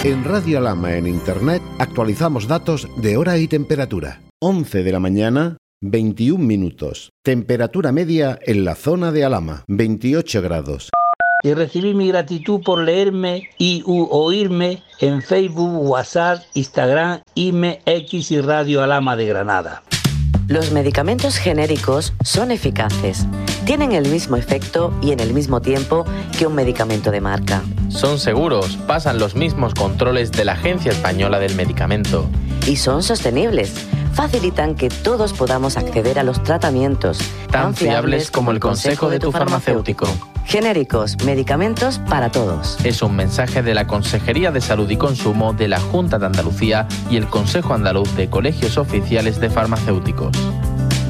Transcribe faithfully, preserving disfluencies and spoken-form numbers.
En Radio Alhama en Internet actualizamos datos de hora y temperatura. once de la mañana, veintiún minutos. Temperatura media en la zona de Alhama, veintiocho grados. Y recibí mi gratitud por leerme y u oírme en Facebook, WhatsApp, Instagram, I M E, X y Radio Alhama de Granada. Los medicamentos genéricos son eficaces, tienen el mismo efecto y en el mismo tiempo que un medicamento de marca. Son seguros, pasan los mismos controles de la Agencia Española del Medicamento. Y son sostenibles, facilitan que todos podamos acceder a los tratamientos tan fiables como el consejo de tu farmacéutico. Genéricos, medicamentos para todos. Es un mensaje de la Consejería de Salud y Consumo de la Junta de Andalucía y el Consejo Andaluz de Colegios Oficiales de Farmacéuticos.